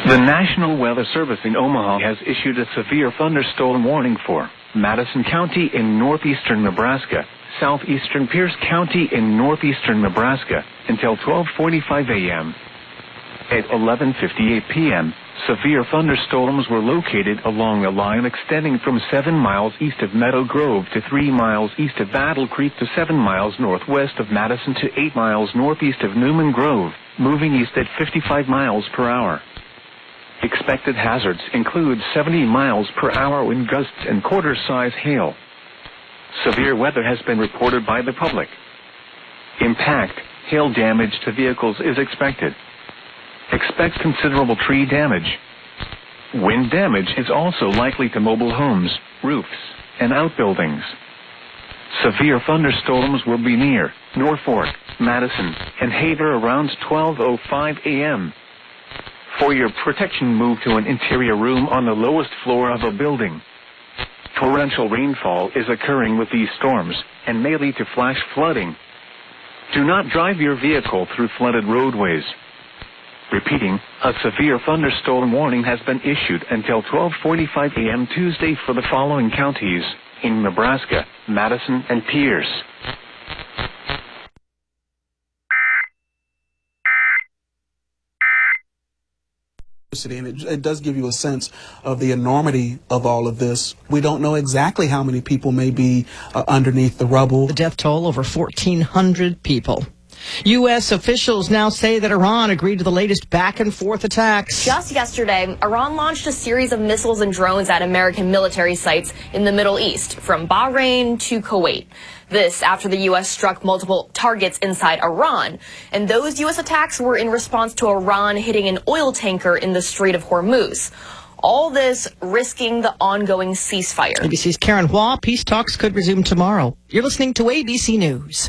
The National Weather Service in Omaha has issued a severe thunderstorm warning for Madison County in northeastern Nebraska, southeastern Pierce County in northeastern Nebraska, until 12:45 a.m. At 11:58 p.m., severe thunderstorms were located along a line extending from 7 miles east of Meadow Grove to 3 miles east of Battle Creek to 7 miles northwest of Madison to 8 miles northeast of Newman Grove, moving east at 55 miles per hour. Expected hazards include 70 miles per hour wind gusts and quarter-size hail. Severe weather has been reported by the public. Impact, hail damage to vehicles is expected. Expect considerable tree damage. Wind damage is also likely to mobile homes, roofs, and outbuildings. Severe thunderstorms will be near Norfolk, Madison, and Havre around 12:05 a.m. For your protection, move to an interior room on the lowest floor of a building. Torrential rainfall is occurring with these storms and may lead to flash flooding. Do not drive your vehicle through flooded roadways. Repeating, a severe thunderstorm warning has been issued until 12:45 a.m. Tuesday for the following counties in Nebraska, Madison, and Pierce. And it does give you a sense of the enormity of all of this. We don't know exactly how many people may be underneath the rubble. The death toll, over 1,400 people. U.S. officials now say that Iran agreed to the latest back-and-forth attacks. Just yesterday, Iran launched a series of missiles and drones at American military sites in the Middle East, from Bahrain to Kuwait. This after the U.S. struck multiple targets inside Iran. And those U.S. attacks were in response to Iran hitting an oil tanker in the Strait of Hormuz. All this risking the ongoing ceasefire. ABC's Karen Hua. Peace talks could resume tomorrow. You're listening to ABC News.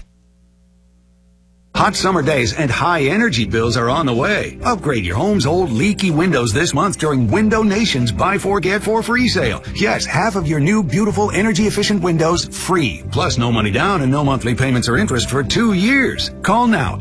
Hot summer days and high energy bills are on the way. Upgrade your home's old leaky windows this month during Window Nation's Buy 4 Get 4 free sale. Yes, half of your new beautiful energy efficient windows free. Plus no money down and no monthly payments or interest for 2 years. Call now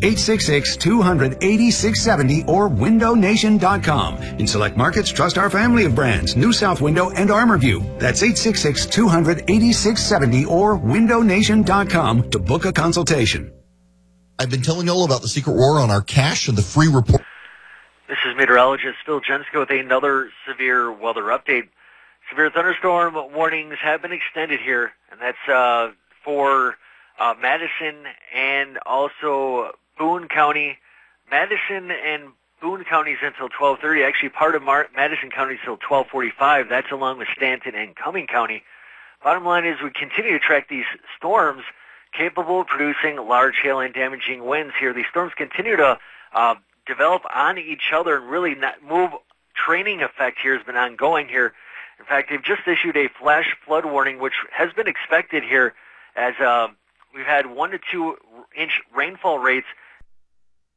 866-200-8670 or windownation.com. In select markets, trust our family of brands, New South Window and ArmorView. That's 866-200-8670 or windownation.com to book a consultation. I've been telling you all about the secret war on our cash and the free report. This is meteorologist Phil Jensko with another severe weather update. Severe thunderstorm warnings have been extended here, and that's for Madison and also Boone County. Madison and Boone counties until 12:30. Actually, part of Madison County until 12:45. That's along with Stanton and Cumming County. Bottom line is we continue to track these storms capable of producing large hail and damaging winds here. These storms continue to develop on each other and really not move. Training effect here has been ongoing here. In fact, they've just issued a flash flood warning, which has been expected here as we've had 1 to 2 inch rainfall rates